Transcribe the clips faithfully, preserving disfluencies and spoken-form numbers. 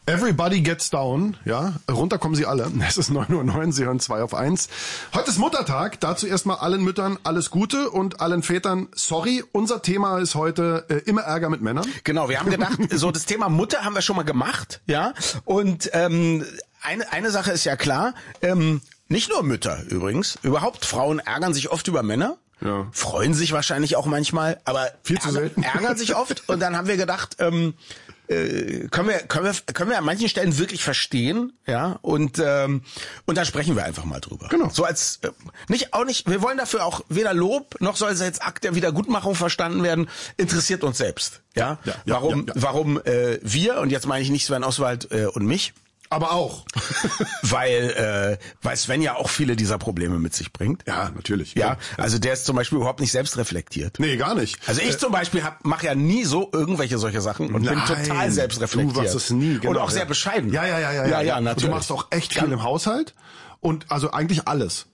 Everybody gets down, ja, runter kommen sie alle. Es ist neun Uhr neun, Sie hören zwei auf eins. Heute ist Muttertag, dazu erstmal allen Müttern alles Gute und allen Vätern sorry. Unser Thema ist heute äh, immer Ärger mit Männern. Genau, wir haben gedacht, so das Thema Mutter haben wir schon mal gemacht, ja, und ähm, eine, eine Sache ist ja klar, ähm, nicht nur Mütter übrigens, überhaupt Frauen ärgern sich oft über Männer. Ja. Freuen sich wahrscheinlich auch manchmal, aber viel zu ärger, selten. ärgern sich oft. Und dann haben wir gedacht, ähm, äh, können wir können wir können wir an manchen Stellen wirklich verstehen, ja, und ähm, und dann sprechen wir einfach mal drüber. Genau. So als äh, nicht auch nicht. Wir wollen dafür auch weder Lob noch soll es jetzt Akt der Wiedergutmachung verstanden werden. Interessiert uns selbst, ja. ja, ja warum ja, ja. warum äh, wir und jetzt meine ich nicht Sven Oswald äh, und mich. Aber auch. weil, äh, weil Sven ja auch viele dieser Probleme mit sich bringt. Ja, natürlich. Ja, also der ist zum Beispiel überhaupt nicht selbst reflektiert. Nee, gar nicht. Also ich äh, zum Beispiel mache ja nie so irgendwelche solche Sachen und nein, bin total selbstreflektiert. Du machst es nie, genau. Und auch sehr ja. bescheiden. Ja, ja, ja, ja. ja, ja, ja natürlich. Und du machst auch echt viel im Haushalt und also eigentlich alles.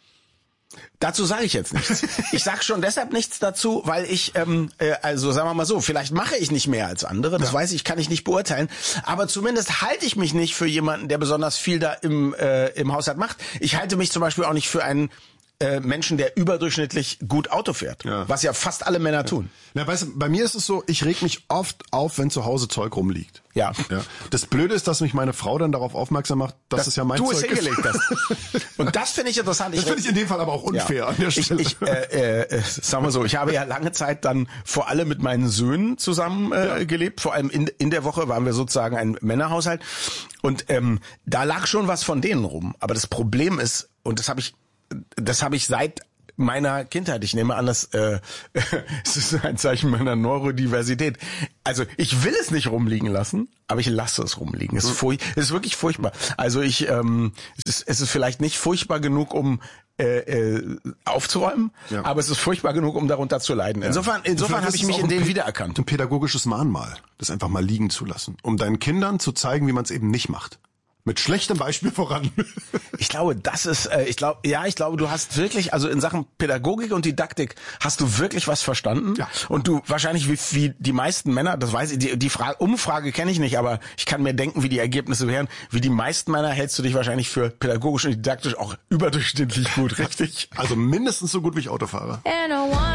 Dazu sage ich jetzt nichts. Ich sage schon deshalb nichts dazu, weil ich, ähm, äh, also sagen wir mal so, vielleicht mache ich nicht mehr als andere, das ja. weiß ich, kann ich nicht beurteilen, aber zumindest halte ich mich nicht für jemanden, der besonders viel da im, äh, im Haushalt macht. Ich halte mich zum Beispiel auch nicht für einen äh, Menschen, der überdurchschnittlich gut Auto fährt, ja. was ja fast alle Männer ja. tun. Na, weißt du, bei mir ist es so, ich reg mich oft auf, wenn zu Hause Zeug rumliegt. Ja. ja. Das Blöde ist, dass mich meine Frau dann darauf aufmerksam macht, dass das, es ja mein du Zeug es hingelegt ist. Hast. Und das finde ich interessant. Das finde ich in dem Fall aber auch unfair ja. an der Stelle. Ich, ich äh, äh, sagen wir so, ich habe ja lange Zeit dann vor allem mit meinen Söhnen zusammen äh, ja. gelebt. Vor allem in, in der Woche waren wir sozusagen ein Männerhaushalt. Und ähm, da lag schon was von denen rum. Aber das Problem ist, und das habe ich, das habe ich seit meiner Kindheit, ich nehme an, das äh, es ist ein Zeichen meiner Neurodiversität. Also ich will es nicht rumliegen lassen, aber ich lasse es rumliegen. Es ist, furch- es ist wirklich furchtbar. Also ich, ähm, es ist, es ist vielleicht nicht furchtbar genug, um äh, äh, aufzuräumen, ja. aber es ist furchtbar genug, um darunter zu leiden. Insofern, insofern habe ich mich in denen wiedererkannt. Ein pädagogisches Mahnmal, das einfach mal liegen zu lassen, um deinen Kindern zu zeigen, wie man es eben nicht macht. Mit schlechtem Beispiel voran. Ich glaube, das ist, äh, ich glaube, ja, ich glaube, du hast wirklich, also in Sachen Pädagogik und Didaktik hast du wirklich was verstanden. Ja. Und du wahrscheinlich wie, wie die meisten Männer, das weiß ich, die, die Frage, Umfrage kenne ich nicht, aber ich kann mir denken, wie die Ergebnisse wären. Wie die meisten Männer hältst du dich wahrscheinlich für pädagogisch und didaktisch auch überdurchschnittlich gut, richtig? Also mindestens so gut wie ich Autofahrer.